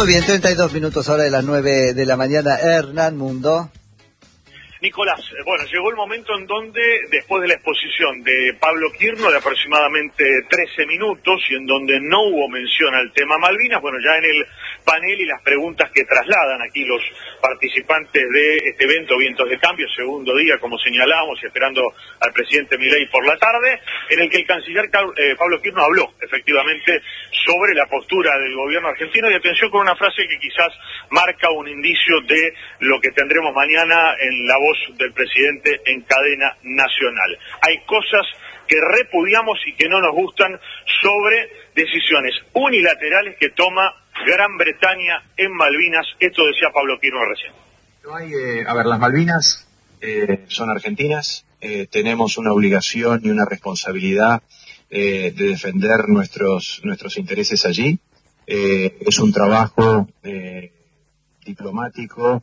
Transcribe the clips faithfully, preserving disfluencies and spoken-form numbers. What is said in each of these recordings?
Muy bien, treinta y dos minutos ahora de las nueve de la mañana. Hernán Mundo. Nicolás, bueno, llegó el momento en donde, después de la exposición de Pablo Quirno de aproximadamente trece minutos y en donde no hubo mención al tema Malvinas, bueno, ya en el panel y las preguntas que trasladan aquí los participantes de este evento, Vientos de Cambio, segundo día, como señalábamos, y esperando al presidente Milei por la tarde, en el que el canciller eh, Pablo Quirno habló, efectivamente, sobre la postura del gobierno argentino, y atención con una frase que quizás marca un indicio de lo que tendremos mañana en la voz del presidente en cadena nacional. Hay cosas que repudiamos y que no nos gustan sobre decisiones unilaterales que toma Gran Bretaña en Malvinas. Esto decía Pablo Quirno recién. No hay, eh, a ver, las Malvinas eh, son argentinas, eh, tenemos una obligación y una responsabilidad eh, de defender nuestros nuestros intereses allí. Eh, es un trabajo eh, diplomático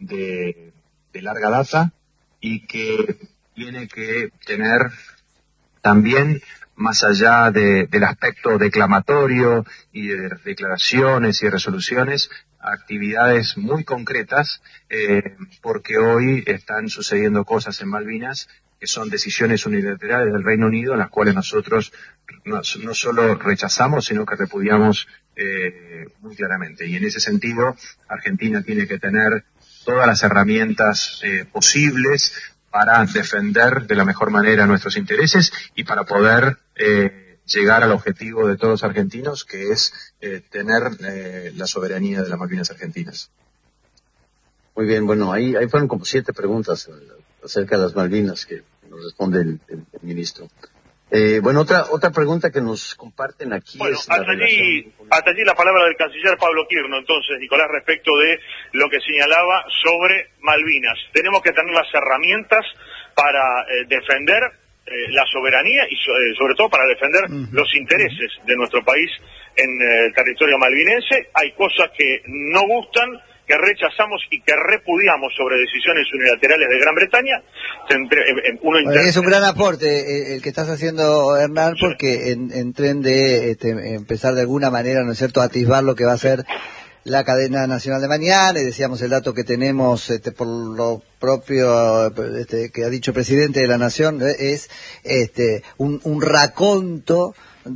de de larga data y que tiene que tener también, más allá de, del aspecto declamatorio y de declaraciones y resoluciones, actividades muy concretas, eh, porque hoy están sucediendo cosas en Malvinas que son decisiones unilaterales del Reino Unido, en las cuales nosotros no, no solo rechazamos, sino que repudiamos eh, muy claramente. Y en ese sentido, Argentina tiene que tener todas las herramientas eh, posibles para defender de la mejor manera nuestros intereses y para poder eh, llegar al objetivo de todos los argentinos, que es eh, tener eh, la soberanía de las Malvinas argentinas. Muy bien, bueno, ahí, ahí fueron como siete preguntas acerca de las Malvinas que nos responde el, el, el ministro. Eh, bueno, otra otra pregunta que nos comparten aquí bueno, es hasta la allí, relación... hasta allí la palabra del canciller Pablo Quirno, entonces, Nicolás, respecto de lo que señalaba sobre Malvinas. Tenemos que tener las herramientas para eh, defender eh, la soberanía y so, eh, sobre todo para defender uh-huh. los intereses de nuestro país en eh, el territorio malvinense. Hay cosas que no gustan, que rechazamos y que repudiamos sobre decisiones unilaterales de Gran Bretaña. Uno inter... Es un gran aporte el que estás haciendo, Hernán, porque en, en tren de este, empezar de alguna manera, ¿no es cierto?, a atisbar lo que va a ser la cadena nacional de mañana, y decíamos el dato que tenemos este, por lo propio este, que ha dicho el presidente de la Nación, es este, un, un raconto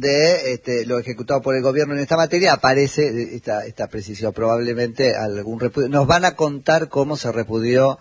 de este, lo ejecutado por el gobierno en esta materia. Aparece esta, esta precisión, probablemente algún repudio. Nos van a contar cómo se repudió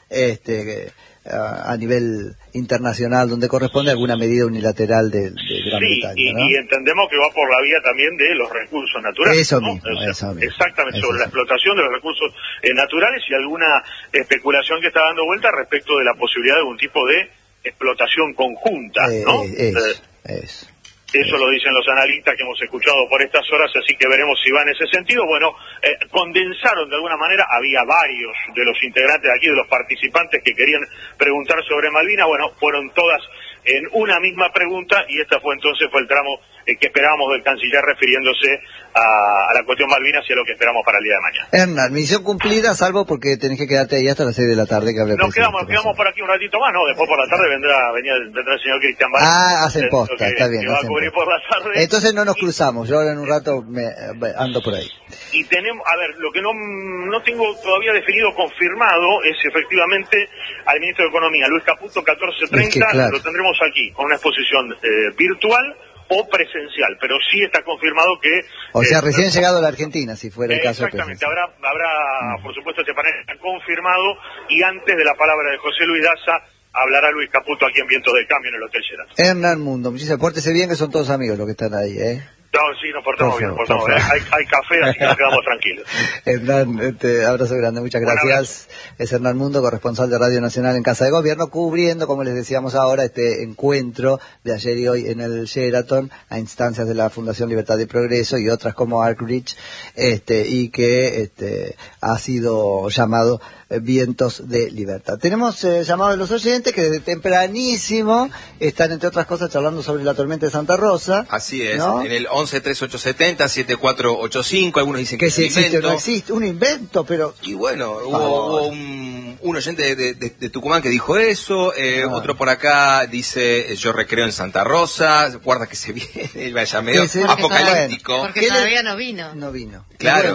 este, a, a nivel internacional, donde corresponde alguna medida unilateral de, de Gran sí, Bretaña, y, ¿no? y entendemos que va por la vía también de los recursos naturales. Eso ¿no? mismo, o sea, eso mismo. Exactamente, eso sobre sí. la explotación de los recursos eh, naturales y alguna especulación que está dando vuelta respecto de la posibilidad de algún tipo de explotación conjunta, eh, ¿no? Eh, eso, eh, eso. Eso lo dicen los analistas que hemos escuchado por estas horas, así que veremos si va en ese sentido. Bueno, eh, condensaron de alguna manera, había varios de los integrantes de aquí, de los participantes que querían preguntar sobre Malvinas, bueno, fueron todas en una misma pregunta, y esta fue entonces fue el tramo eh, que esperábamos del canciller refiriéndose a, a la cuestión Malvinas y a lo que esperamos para el día de mañana. Hernán, misión cumplida, salvo porque tenés que quedarte ahí hasta las seis de la tarde que hablé. Nos quedamos, nos quedamos por aquí un ratito más, ¿no? Después por la tarde vendrá, vendrá, vendrá el señor Cristian Vázquez. Ah, hacen posta, que, está bien. Que va a cubrir por la tarde. Entonces no nos cruzamos, yo ahora en un rato me ando por ahí. Y tenemos, a ver, lo que no, no tengo todavía definido, confirmado, es efectivamente al ministro de Economía, Luis Caputo, catorce treinta, es que, claro, lo tendremos aquí, con una exposición eh, virtual o presencial, pero sí está confirmado que... O sea, eh, recién llegado a la Argentina, si fuera el caso. Exactamente, habrá, habrá, por supuesto, este panel confirmado, y antes de la palabra de José Luis Daza, hablará Luis Caputo aquí en Vientos de Cambio en el Hotel Sheraton. Hernán Mundo, muchísimas, pórtese bien, que son todos amigos los que están ahí, ¿eh? No, sí, nos portamos por bien, nos portamos bien. Hay, hay café, así que nos quedamos tranquilos. Hernán, este, abrazo grande, muchas gracias. Es Hernán Mundo, corresponsal de Radio Nacional en Casa de Gobierno, cubriendo, como les decíamos ahora, este encuentro de ayer y hoy en el Sheraton, a instancias de la Fundación Libertad y Progreso y otras como Arcreach, este, y que este, ha sido llamado Vientos de Libertad. Tenemos eh, llamado de los oyentes que desde tempranísimo están, entre otras cosas, charlando sobre la tormenta de Santa Rosa. Así es, ¿no? En el once treinta y ocho setenta, setenta y cuatro ochenta y cinco, algunos dicen que, que si es un existe invento. o no existe, un invento, pero... Y bueno, hubo, hubo un, un oyente de, de, de Tucumán que dijo eso, eh, ah. otro por acá dice, yo recreo en Santa Rosa, guarda que se viene, vaya medio sí, apocalíptico. Porque todavía no vino. No vino. Claro. Bueno,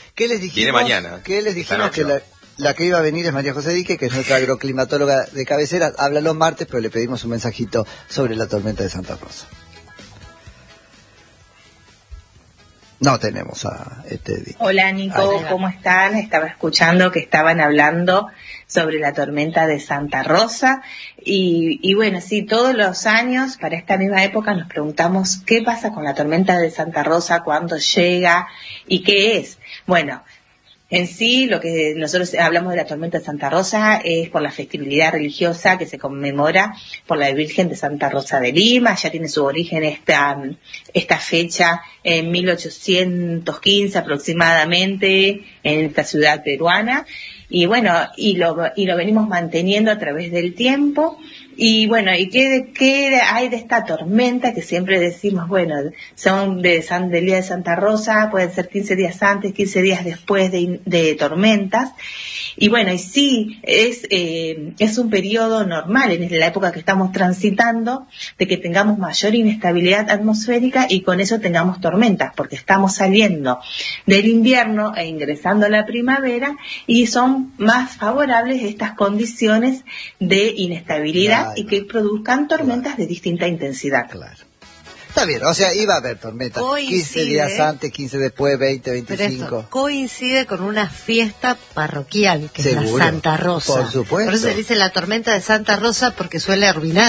¿Qué les dijimos? Viene mañana. ¿Qué les dijimos? Que la, la que iba a venir es María José Dique, que es nuestra agroclimatóloga de cabecera. Habla los martes, pero le pedimos un mensajito sobre la tormenta de Santa Rosa. No tenemos a este. Hola Nico, ¿cómo están? Estaba escuchando que estaban hablando sobre la tormenta de Santa Rosa y, y bueno, sí, todos los años para esta misma época nos preguntamos qué pasa con la tormenta de Santa Rosa, cuándo llega y qué es. Bueno, en sí, lo que nosotros hablamos de la tormenta de Santa Rosa es por la festividad religiosa que se conmemora por la Virgen de Santa Rosa de Lima. Ya tiene su origen esta, esta fecha en mil ochocientos quince aproximadamente en esta ciudad peruana. Y bueno, y lo, y lo venimos manteniendo a través del tiempo. Y bueno, ¿y qué, qué hay de esta tormenta que siempre decimos, bueno, son de San, del día de Santa Rosa, pueden ser quince días antes, quince días después de, de tormentas? Y bueno, y sí, es, eh, es un periodo normal en la época que estamos transitando de que tengamos mayor inestabilidad atmosférica y con eso tengamos tormentas, porque estamos saliendo del invierno e ingresando a la primavera y son más favorables estas condiciones de inestabilidad. Claro. Y que produzcan tormentas claro. de distinta intensidad. Claro. Está bien, o sea, iba a haber tormentas. Coincide, quince días antes, quince después, veinte, veinticinco. Pero esto coincide con una fiesta parroquial, que ¿Seguro? Es la Santa Rosa. Por supuesto. Por eso se dice la tormenta de Santa Rosa, porque suele arruinar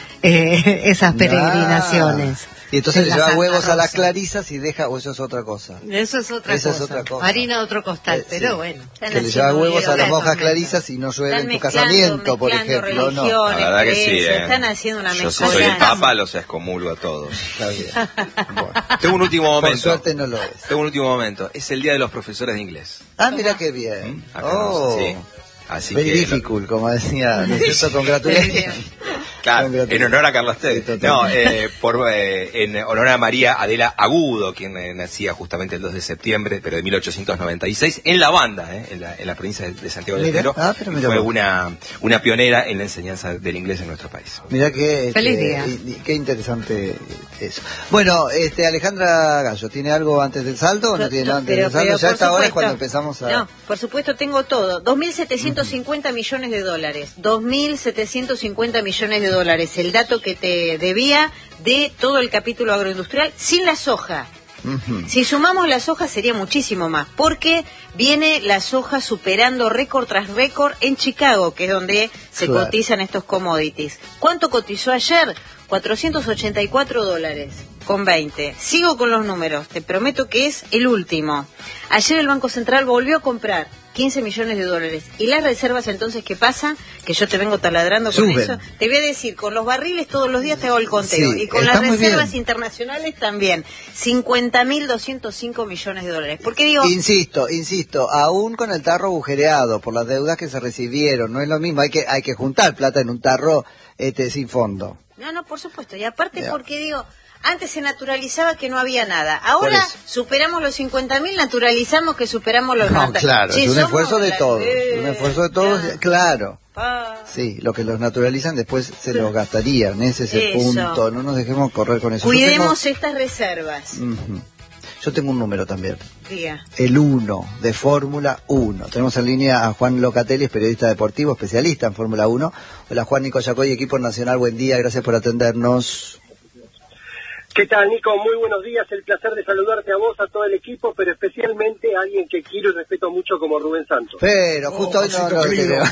eh, esas peregrinaciones. Ah. Y entonces le lleva Santa huevos Rosa. A las clarisas y deja, o eso es otra cosa. Eso es otra, Esa cosa. Es otra cosa. Harina de otro costal, eh, sí. pero bueno. Que le lleva huevos a las monjas clarisas y no llueve en tu casamiento, por ejemplo. No. La verdad que sí, eh. Están haciendo una Yo si soy el Papa, los excomulgo a todos. Está bien. Bueno. Tengo un último momento. Por suerte no lo es. Tengo un último momento. Es el día de los profesores de inglés. Ah, mira qué bien. ¿Mm? Acá Oh. no sé, sí. Así Very que difficult, como decía, ¿no es cierto? Congratulaciones. Claro, en honor a Carlos Tevez. No, eh, por, eh, en honor a María Adela Agudo, quien eh, nacía justamente el dos de septiembre, pero de mil ochocientos noventa y seis, en La Banda, eh, en, la, en la provincia de, de Santiago del Estero. Ah, fue una, una pionera en la enseñanza del inglés en nuestro país. Mirá que... Feliz día. Este, qué interesante eso. Bueno, este Alejandra Gallo, ¿tiene algo antes del saldo o no, no tiene nada antes pero, del saldo? Ya esta hora es cuando empezamos a... No, por supuesto tengo todo. dos mil setecientos cincuenta uh-huh. millones de dólares. dos mil setecientos cincuenta millones de dólares. El dato que te debía de todo el capítulo agroindustrial sin la soja. Uh-huh. Si sumamos la soja sería muchísimo más, porque viene la soja superando récord tras récord en Chicago, que es donde se claro. cotizan estos commodities. ¿Cuánto cotizó ayer? cuatrocientos ochenta y cuatro dólares con veinte. Sigo con los números, te prometo que es el último. Ayer el Banco Central volvió a comprar quince millones de dólares. ¿Y las reservas entonces qué pasa? Que yo te vengo taladrando con Suben. Eso. Te voy a decir, con los barriles todos los días te hago el conteo. Sí, y con las reservas bien. Internacionales también. cincuenta mil doscientos cinco millones de dólares. ¿Por qué digo? Insisto, insisto, aún con el tarro agujereado por las deudas que se recibieron, no es lo mismo, hay que hay que juntar plata en un tarro este sin fondo. No, no, por supuesto. Y aparte yeah. porque digo... Antes se naturalizaba que no había nada. Ahora superamos los cincuenta mil, naturalizamos que superamos los... No, claro, sí, es un esfuerzo de todos. Eh, un esfuerzo de todos, claro. claro. Ah. Sí, lo que los naturalizan después se los gastarían. Ese es el eso. punto. No nos dejemos correr con eso. Cuidemos tengo... estas reservas. Uh-huh. Yo tengo un número también. Diga. El uno, de Fórmula uno. Tenemos en línea a Juan Locatelli, periodista deportivo, especialista en Fórmula uno. Hola Juan, Nico Yacoy, equipo nacional, buen día, gracias por atendernos. ¿Qué tal, Nico? Muy buenos días. El placer de saludarte a vos, a todo el equipo, pero especialmente a alguien que quiero y respeto mucho como Rubén Santos. Pero justo oh, hoy no, no lo tenemos.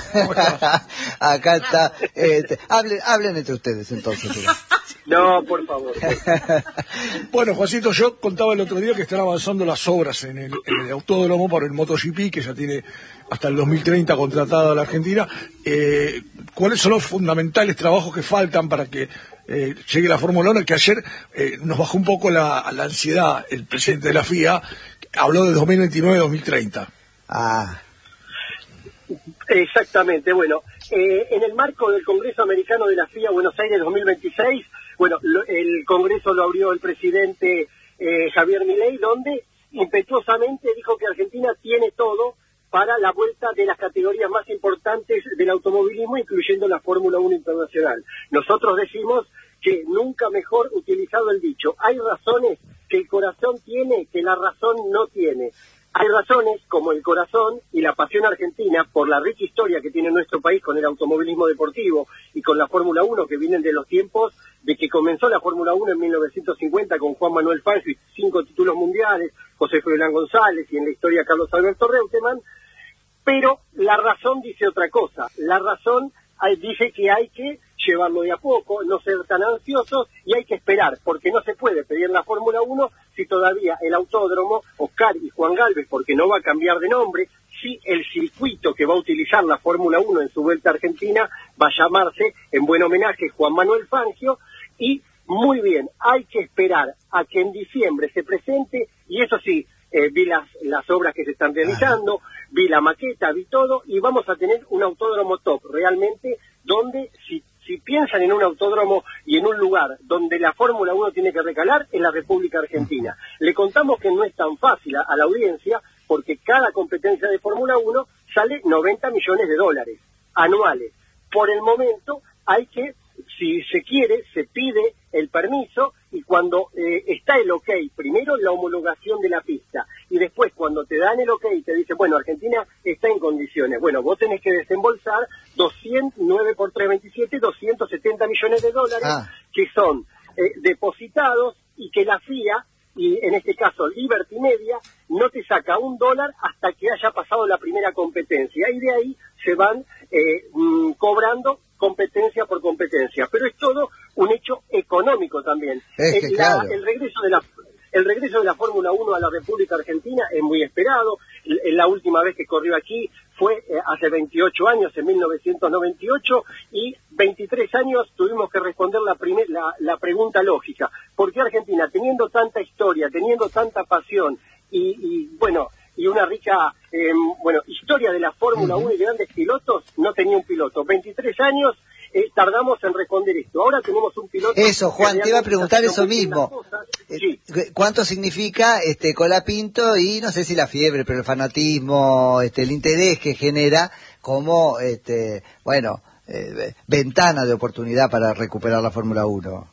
Acá está. Este, hablen, hablen entre ustedes entonces. No, por favor. Bueno, Juancito, yo contaba el otro día que están avanzando las obras en el, en el autódromo para el MotoGP, que ya tiene hasta el dos mil treinta contratada la Argentina. Eh, ¿Cuáles son los fundamentales trabajos que faltan para que eh, llegue la Fórmula uno? Que ayer eh, nos bajó un poco la, la ansiedad el presidente de la F I A, habló de dos mil veintinueve a dos mil treinta. Ah. Exactamente, bueno, eh, en el marco del Congreso Americano de la F I A Buenos Aires dos mil veintiséis, bueno, lo, el Congreso lo abrió el presidente eh, Javier Milei, donde impetuosamente dijo que Argentina tiene todo para la vuelta de las categorías más importantes del automovilismo, incluyendo la Fórmula uno Internacional. Nosotros decimos que nunca mejor utilizado el dicho, hay razones que el corazón tiene que la razón no tiene. Hay razones como el corazón y la pasión argentina por la rica historia que tiene nuestro país con el automovilismo deportivo y con la Fórmula uno, que vienen de los tiempos de que comenzó la Fórmula uno en mil novecientos cincuenta con Juan Manuel Fangio y cinco títulos mundiales, José Froilán González y en la historia Carlos Alberto Reutemann. Pero la razón dice otra cosa. La razón hay, dice que hay que llevarlo de a poco, no ser tan ansiosos y hay que esperar, porque no se puede pedir la Fórmula uno si todavía el autódromo, Oscar y Juan Galvez, porque no va a cambiar de nombre, si el circuito que va a utilizar la Fórmula uno en su vuelta a Argentina va a llamarse, en buen homenaje, Juan Manuel Fangio, y muy bien, hay que esperar a que en diciembre se presente, y eso sí, eh, vi las, las obras que se están realizando, vi la maqueta, vi todo, y vamos a tener un autódromo top, realmente, donde si Si piensan en un autódromo y en un lugar donde la Fórmula uno tiene que recalar, en la República Argentina. Le contamos que no es tan fácil a, a la audiencia, porque cada competencia de Fórmula uno sale noventa millones de dólares anuales. Por el momento hay que, si se quiere, se pide el permiso y cuando eh, está el ok, primero la homologación de la pista y después cuando te dan el ok te dicen, bueno, Argentina está en condiciones, bueno, vos tenés que desembolsar doscientos, nueve por tres, veintisiete, doscientos setenta millones de dólares ah. que son eh, depositados y que la F I A, y en este caso Liberty Media, no te saca un dólar hasta que haya pasado la primera competencia y de ahí se van eh, mmm, cobrando competencia por competencia, pero es todo un hecho económico también. Es que, la, claro. el regreso de la el regreso de la Fórmula uno a la República Argentina es muy esperado. La última vez que corrió aquí fue eh, hace veintiocho años, en mil novecientos noventa y ocho, y veintitrés años tuvimos que responder la, primer, la, la pregunta lógica. ¿Por qué Argentina, teniendo tanta historia, teniendo tanta pasión y, y bueno, y una rica eh, bueno historia de la Fórmula uno y de grandes pilotos, no tenía un piloto? veintitrés años eh, tardamos en responder esto. Ahora tenemos un piloto... Eso, Juan, te iba a preguntar eso mismo. Sí. ¿Cuánto significa este Colapinto y no sé si la fiebre, pero el fanatismo, este el interés que genera como, este bueno, eh, ventana de oportunidad para recuperar la Fórmula uno?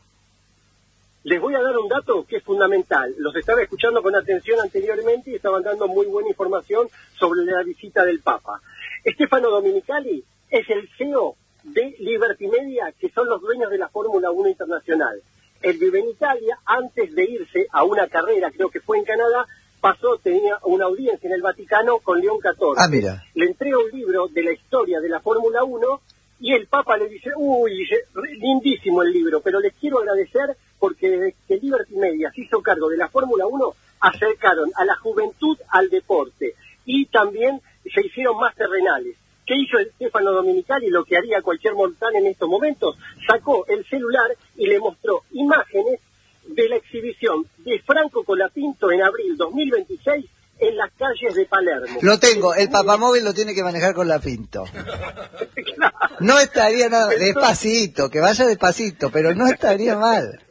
Les voy a dar un dato que es fundamental. Los estaba escuchando con atención anteriormente y estaban dando muy buena información sobre la visita del Papa. Stefano Domenicali es el C E O de Liberty Media, que son los dueños de la Fórmula uno Internacional. Él vive en Italia, antes de irse a una carrera, creo que fue en Canadá, pasó, tenía una audiencia en el Vaticano con León catorce. Ah, mira. Le entrega un libro de la historia de la Fórmula uno y el Papa le dice, uy, lindísimo el libro, pero les quiero agradecer porque desde que Liberty Media se hizo cargo de la Fórmula uno, acercaron a la juventud al deporte y también se hicieron más terrenales. ¿Qué hizo el Stefano Domenicali? Lo que haría cualquier mortal en estos momentos. Sacó el celular y le mostró imágenes de la exhibición de Franco Colapinto en abril dos mil veintiséis en las calles de Palermo. Lo tengo, el papamóvil lo tiene que manejar con Colapinto. Claro. No estaría nada, despacito, que vaya despacito, pero no estaría mal.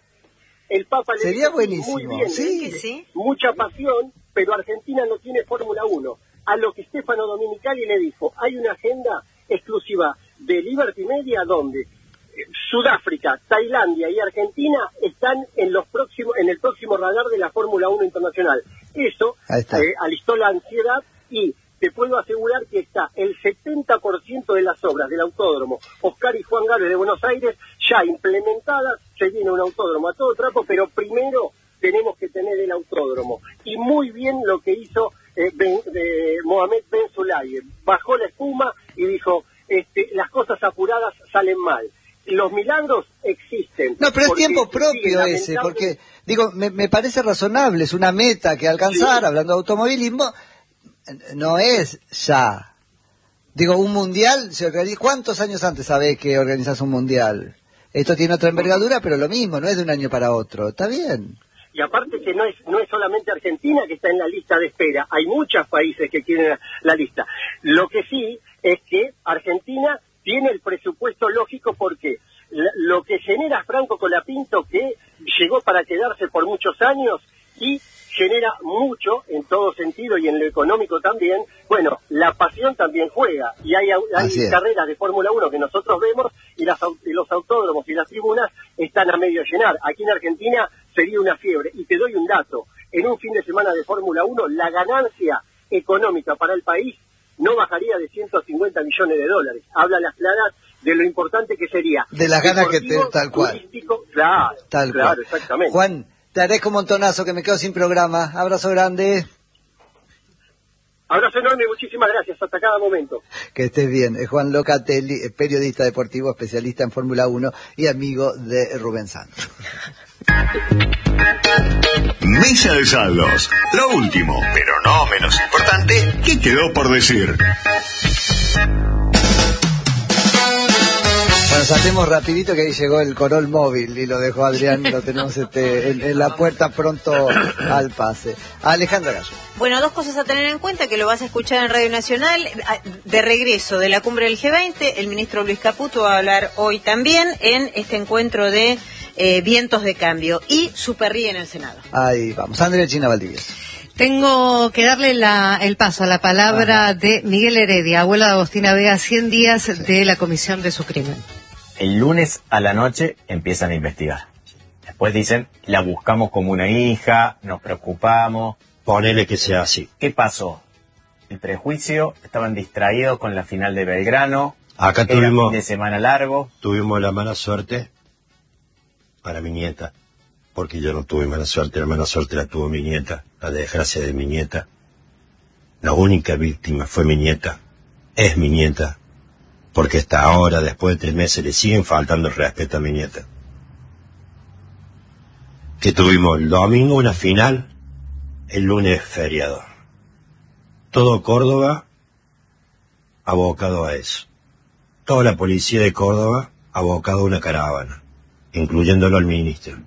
El Papa le Sería dijo, buenísimo, muy bien, sí. sí. Mucha pasión, pero Argentina no tiene Fórmula uno. A lo que Stefano Domenicali le dijo, hay una agenda exclusiva de Liberty Media donde Sudáfrica, Tailandia y Argentina están en los próximos, en el próximo radar de la Fórmula uno Internacional. Eso eh, alistó la ansiedad y te puedo asegurar que está el setenta por ciento de las obras del autódromo Oscar y Juan Galvez de Buenos Aires ya implementadas. Se viene un autódromo a todo trapo, pero primero tenemos que tener el autódromo. Y muy bien lo que hizo eh, ben, de Mohamed Ben Sulayem. Bajó la espuma y dijo, este, las cosas apuradas salen mal. Los milagros existen. No, pero es tiempo propio sí, ese, porque, digo, me, me parece razonable, es una meta que alcanzar, sí. Hablando de automovilismo, no es ya. Digo, un mundial, se organiza, ¿cuántos años antes sabés que organizas un mundial? Esto tiene otra envergadura, pero lo mismo, no es de un año para otro, está bien. Y aparte que no es no es solamente Argentina que está en la lista de espera, hay muchos países que quieren la, la lista. Lo que sí es que Argentina tiene el presupuesto lógico porque lo que genera Franco Colapinto, que llegó para quedarse por muchos años y genera mucho en todo sentido y en lo económico también, bueno, la pasión también juega y hay, hay carreras de Fórmula uno que nosotros vemos y, las, y los autódromos y las tribunas están a medio llenar. Aquí en Argentina sería una fiebre y te doy un dato, en un fin de semana de Fórmula uno, la ganancia económica para el país no bajaría de ciento cincuenta millones de dólares. Habla las claras de lo importante que sería. De las ganas que te, tal cual. Turístico, claro, tal claro, cual. Exactamente. Juan, te agradezco un montonazo, que me quedo sin programa. Abrazo grande. Abrazo enorme, muchísimas gracias, hasta cada momento. Que estés bien. Es Juan Locatelli, periodista deportivo, especialista en Fórmula uno y amigo de Rubén Santos. Mesa de saldos. Lo último, pero no menos importante, ¿qué quedó por decir? Bueno, saltemos rapidito que ahí llegó el Corol móvil y lo dejó Adrián, lo tenemos este, en, en la puerta pronto al pase. Alejandra Gallo. Bueno, dos cosas a tener en cuenta, que lo vas a escuchar en Radio Nacional. De regreso de la cumbre del G veinte, el ministro Luis Caputo va a hablar hoy también en este encuentro de eh, vientos de cambio y Superrí en el Senado. Ahí vamos. Andrea China Valdivieso. Tengo que darle la, el paso a la palabra Ajá. de Miguel Heredia, abuelo de Agostina Vega, cien días sí. de la comisión de su crimen. El lunes a la noche empiezan a investigar. Después dicen, la buscamos como una hija, nos preocupamos. Ponele que sea así. ¿Qué pasó? El prejuicio, estaban distraídos con la final de Belgrano. Acá tuvimos fin de semana largo. Tuvimos la mala suerte para mi nieta. Porque yo no tuve mala suerte, la mala suerte la tuvo mi nieta, la desgracia de mi nieta. La única víctima fue mi nieta, es mi nieta, porque hasta ahora, después de tres meses, le siguen faltando el respeto a mi nieta. Que tuvimos el domingo una final, el lunes feriado. Todo Córdoba abocado a eso. Toda la policía de Córdoba abocado a una caravana, incluyéndolo al ministro.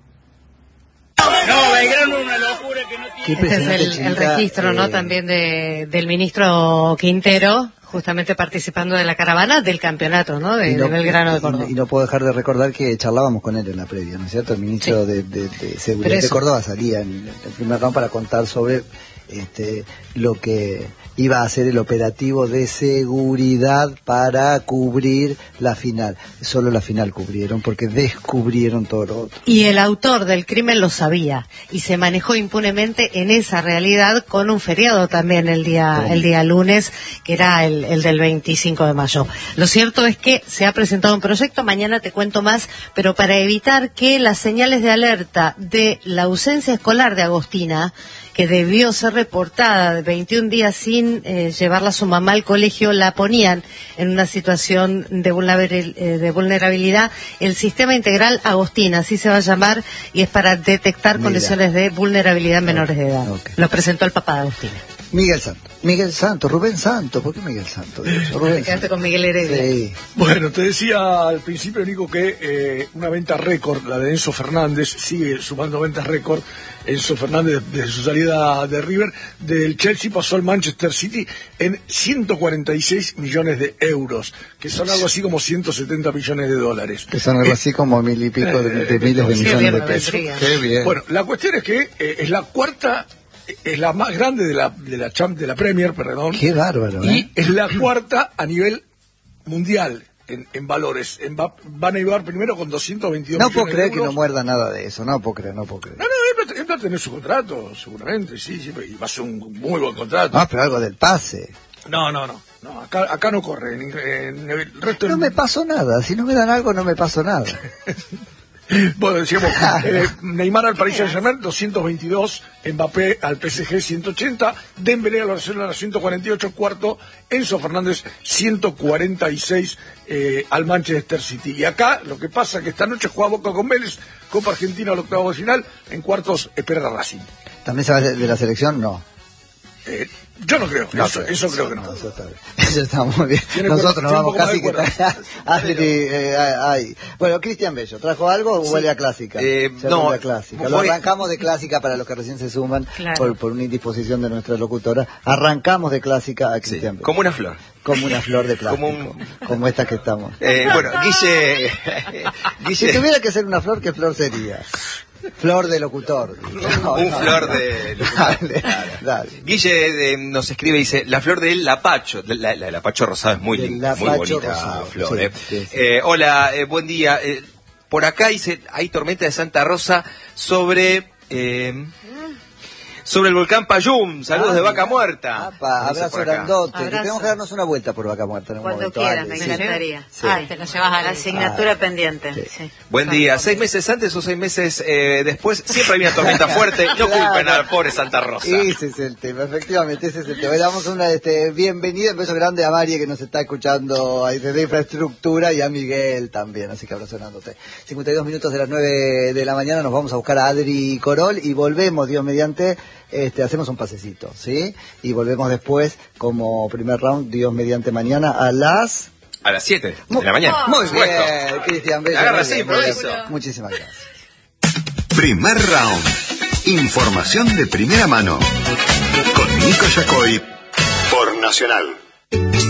No, Belgrano es una locura que no tiene... Este es el, el registro, eh... ¿no? También de, del ministro Quintero, justamente participando de la caravana del campeonato, ¿no? De, no, de Belgrano de Córdoba. Y no puedo dejar de recordar que charlábamos con él en la previa, ¿no es cierto? El ministro sí. de, de, de Seguridad de Córdoba salía en el primer round para contar sobre este lo que iba a ser el operativo de seguridad para cubrir la final. Solo la final cubrieron, porque descubrieron todo lo otro. Y el autor del crimen lo sabía, y se manejó impunemente en esa realidad, con un feriado también el día sí. el día lunes, que era el, el del veinticinco de mayo. Lo cierto es que se ha presentado un proyecto, mañana te cuento más, pero para evitar que las señales de alerta de la ausencia escolar de Agostina, que debió ser reportada de veintiún días sin eh, llevarla a su mamá al colegio, la ponían en una situación de, vulnerabil, eh, de vulnerabilidad. El sistema integral Agostina, así se va a llamar, y es para detectar Mira. condiciones de vulnerabilidad en menores de edad. Okay. Lo presentó el papá de Agostina. Miguel Santos. Miguel Santos, Rubén Santos. ¿Por qué Miguel Santos? Rubén Te quedaste con Miguel Heredia. Sí. Bueno, te decía al principio, Nico, que eh, una venta récord, la de Enzo Fernández, sigue sumando ventas récord. Enzo Fernández, desde su salida de River, del Chelsea pasó al Manchester City en ciento cuarenta y seis millones de euros, que son algo así como ciento setenta millones de dólares. Que son algo eh, así como mil y pico de, de miles de millones de pesos. Qué bien. Bueno, la cuestión es que eh, es la cuarta... es la más grande de la de la Champ, de la Premier, perdón. Qué bárbaro, ¿eh? Y es la cuarta a nivel mundial en, en valores. En, va, van a llevar primero con doscientos veintidós no millones puedo creer de euros. Que no muerda nada de eso, no puedo creer, no puedo creer. No, no, él va a tener su contrato, seguramente, sí, sí, y va a ser un muy buen contrato. Ah, pero algo del pase. No, no, no, no acá, acá no corre. En, en el resto no del... me pasó nada, si no me dan algo no me pasó nada. Bueno, decíamos, eh, Neymar al Paris Saint-Germain, doscientos veintidós, Mbappé al P S G, ciento ochenta, Dembélé al Barcelona, ciento cuarenta y ocho, cuarto, Enzo Fernández, ciento cuarenta y seis, eh, al Manchester City. Y acá, lo que pasa es que esta noche juega Boca con Vélez, Copa Argentina al octavo de final, en cuartos espera a Racing. ¿También se va de, de la selección? No. Eh, yo no creo, no, eso, eso creo que no. no eso, está eso está muy bien. Nosotros nos vamos casi que... Adri, eh, ay. Bueno, Cristian Bello, ¿trajo algo o sí. huele a clásica? Eh, no, a clásica. Lo arrancamos de clásica para los que recién se suman, claro. por, por una indisposición de nuestra locutora. Arrancamos de clásica a Cristian sí, Bello. Como una flor. Como una flor de plástico. Como, un... como esta que estamos. Eh, bueno, Guille... Guille... Si tuviera que ser una flor, ¿qué flor sería? Flor de locutor. No, un no, flor no. de locutor. Dale, dale. Dale. Guille eh, nos escribe y dice, la flor del lapacho. La, la, el lapacho rosado es muy linda, muy bonita rosado. Flor. Sí, eh. Sí, sí. Eh, hola, eh, buen día. Eh, por acá dice, hay tormenta de Santa Rosa sobre... Eh, sobre el volcán Payún. Saludos Ah, de Vaca mira. Muerta. Apa, Dice abrazo por acá. grandote. Que Abrazo. tenemos que darnos una vuelta por Vaca Muerta en un Cuando momento. quieras, Ale, me sí. encantaría. Sí. Ay, te lo llevas a la Asignatura pendiente. Sí. Buen día. Seis meses antes o seis meses eh, después, siempre hay una tormenta fuerte. No Claro. culpen a la pobre Santa Rosa. Ese es el tema, efectivamente, ese es el tema. Le damos una este, bienvenida, un beso grande a Mari que nos está escuchando ahí desde Infraestructura y a Miguel también, así que abrazo grandote. cincuenta y dos minutos de las nueve de la mañana, nos vamos a buscar a Adri Corol y volvemos, Dios mediante, este, hacemos un pasecito, ¿sí? Y volvemos después como primer round, Dios mediante mañana a las... A las siete de la mañana. Muy por supuesto. bien, Cristian Bello. Agarra muy así, bien, muy bien. improviso. Muchísimas gracias. Primer round. Información de primera mano. Con Nico Yacoy por Nacional.